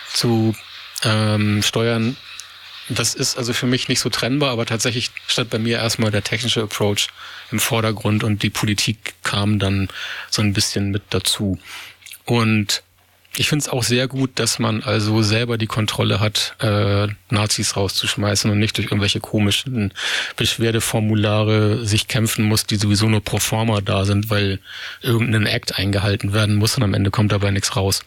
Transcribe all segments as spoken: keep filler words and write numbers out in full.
zu ähm, steuern. Das ist also für mich nicht so trennbar, aber tatsächlich stand bei mir erstmal der technische Approach im Vordergrund und die Politik kam dann so ein bisschen mit dazu. Und ich finde es auch sehr gut, dass man also selber die Kontrolle hat, äh, Nazis rauszuschmeißen und nicht durch irgendwelche komischen Beschwerdeformulare sich kämpfen muss, die sowieso nur pro forma da sind, weil irgendein Act eingehalten werden muss und am Ende kommt dabei nichts raus.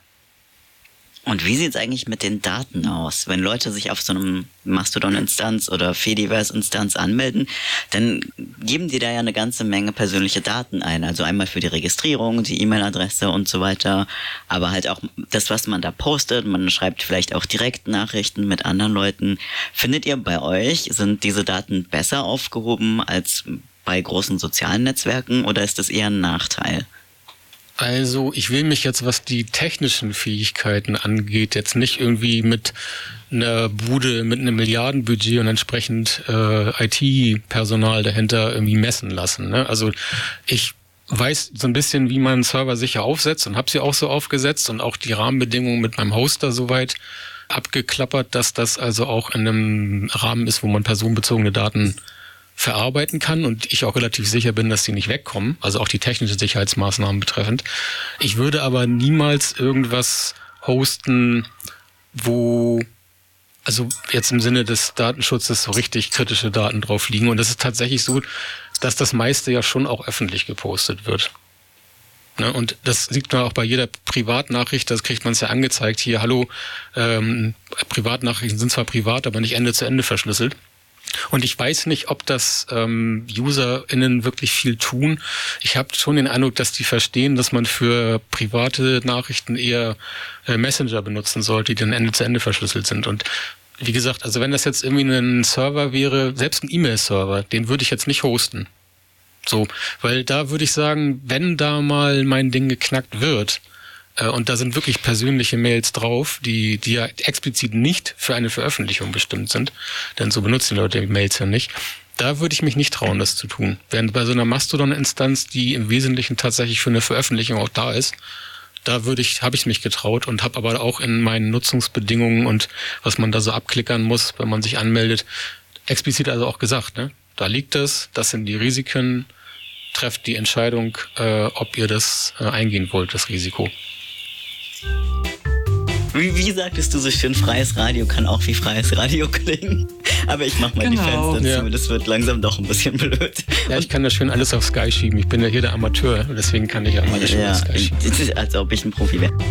Und wie sieht es eigentlich mit den Daten aus? Wenn Leute sich auf so einem Mastodon-Instanz oder Fediverse-Instanz anmelden, dann geben die da ja eine ganze Menge persönliche Daten ein. Also einmal für die Registrierung, die E-Mail-Adresse und so weiter. Aber halt auch das, was man da postet. Man schreibt vielleicht auch Direktnachrichten mit anderen Leuten. Findet ihr bei euch, sind diese Daten besser aufgehoben als bei großen sozialen Netzwerken oder ist das eher ein Nachteil? Also ich will mich jetzt, was die technischen Fähigkeiten angeht, jetzt nicht irgendwie mit einer Bude mit einem Milliardenbudget und entsprechend äh, I T-Personal dahinter irgendwie messen lassen. Ne? Also ich weiß so ein bisschen, wie man einen Server sicher aufsetzt und habe sie auch so aufgesetzt und auch die Rahmenbedingungen mit meinem Hoster soweit abgeklappert, dass das also auch in einem Rahmen ist, wo man personenbezogene Daten verarbeiten kann und ich auch relativ sicher bin, dass die nicht wegkommen, also auch die technische Sicherheitsmaßnahmen betreffend. Ich würde aber niemals irgendwas hosten, wo, also jetzt im Sinne des Datenschutzes so richtig kritische Daten drauf liegen. Und das ist tatsächlich so, dass das meiste ja schon auch öffentlich gepostet wird. Ne? Und das sieht man auch bei jeder Privatnachricht, das kriegt man es ja angezeigt. Hier, hallo, ähm, Privatnachrichten sind zwar privat, aber nicht Ende zu Ende verschlüsselt. Und ich weiß nicht, ob das ähm, UserInnen wirklich viel tun. Ich habe schon den Eindruck, dass die verstehen, dass man für private Nachrichten eher äh, Messenger benutzen sollte, die dann Ende zu Ende verschlüsselt sind. Und wie gesagt, also wenn das jetzt irgendwie ein Server wäre, selbst ein E-Mail-Server, den würde ich jetzt nicht hosten. So, weil da würde ich sagen, wenn da mal mein Ding geknackt wird, und da sind wirklich persönliche Mails drauf, die, die ja explizit nicht für eine Veröffentlichung bestimmt sind, denn so benutzen die Leute die Mails ja nicht. Da würde ich mich nicht trauen, das zu tun. Während bei so einer Mastodon-Instanz, die im Wesentlichen tatsächlich für eine Veröffentlichung auch da ist, da würde ich, habe ich mich getraut und habe aber auch in meinen Nutzungsbedingungen und was man da so abklickern muss, wenn man sich anmeldet, explizit also auch gesagt, ne? Da liegt es, das sind die Risiken, trefft die Entscheidung, äh, ob ihr das äh, eingehen wollt, das Risiko. Wie, wie sagtest du so schön, freies Radio kann auch wie freies Radio klingen. Aber ich mach mal genau. die Fenster zu, ja. Das wird langsam doch ein bisschen blöd. Ja, ich kann das schön alles auf Sky schieben. Ich bin ja hier der Amateur, deswegen kann ich ja mal das schön ja, auf Sky schieben. Als ob ich ein Profi wäre.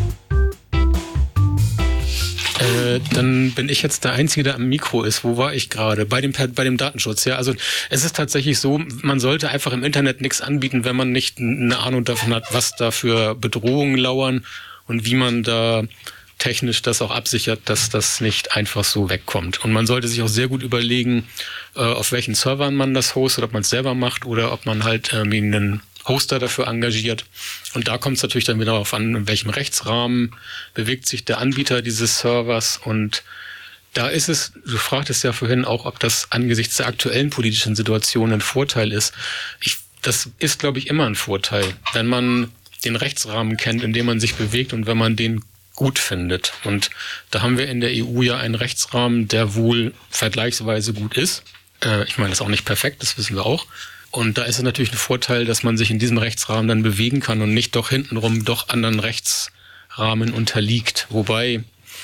Äh, dann bin ich jetzt der Einzige, der am Mikro ist. Wo war ich gerade? Bei dem, bei dem Datenschutz, ja. Also es ist tatsächlich so, man sollte einfach im Internet nichts anbieten, wenn man nicht eine Ahnung davon hat, was da für Bedrohungen lauern und wie man da technisch das auch absichert, dass das nicht einfach so wegkommt. Und man sollte sich auch sehr gut überlegen, äh, auf welchen Servern man das hostet, ob man es selber macht oder ob man halt äh, einen Hoster dafür engagiert. Und da kommt es natürlich dann wieder darauf an, in welchem Rechtsrahmen bewegt sich der Anbieter dieses Servers. Und da ist es, du fragtest ja vorhin auch, ob das angesichts der aktuellen politischen Situation ein Vorteil ist. Ich, das ist, glaube ich, immer ein Vorteil, wenn man den Rechtsrahmen kennt, in dem man sich bewegt und wenn man den gut findet. Und da haben wir in der E U ja einen Rechtsrahmen, der wohl vergleichsweise gut ist. Äh, ich meine, das ist auch nicht perfekt, das wissen wir auch. Und da ist es natürlich ein Vorteil, dass man sich in diesem Rechtsrahmen dann bewegen kann und nicht doch hintenrum doch anderen Rechtsrahmen unterliegt. Wobei,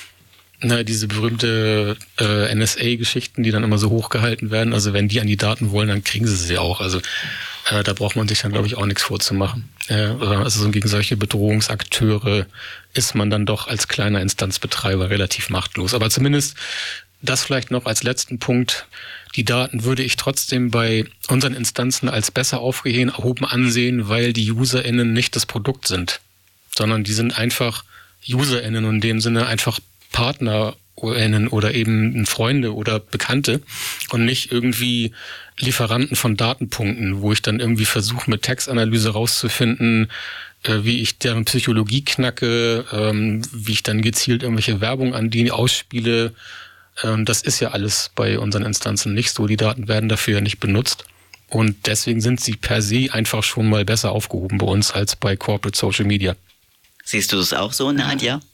na, diese berühmte äh, N S A-Geschichten, die dann immer so hochgehalten werden, also wenn die an die Daten wollen, dann kriegen sie sie auch. Also äh, da braucht man sich dann, glaube ich, auch nichts vorzumachen. Äh, also gegen solche Bedrohungsakteure ist man dann doch als kleiner Instanzbetreiber relativ machtlos. Aber zumindest das vielleicht noch als letzten Punkt. Die Daten würde ich trotzdem bei unseren Instanzen als besser aufgehoben ansehen, weil die UserInnen nicht das Produkt sind, sondern die sind einfach UserInnen und in dem Sinne einfach PartnerInnen oder eben Freunde oder Bekannte und nicht irgendwie Lieferanten von Datenpunkten, wo ich dann irgendwie versuche, mit Textanalyse rauszufinden, äh, wie ich deren Psychologie knacke, ähm, wie ich dann gezielt irgendwelche Werbung an die ausspiele. Ähm, das ist ja alles bei unseren Instanzen nicht so. Die Daten werden dafür ja nicht benutzt. Und deswegen sind sie per se einfach schon mal besser aufgehoben bei uns als bei Corporate Social Media. Siehst du das auch so, Nadja?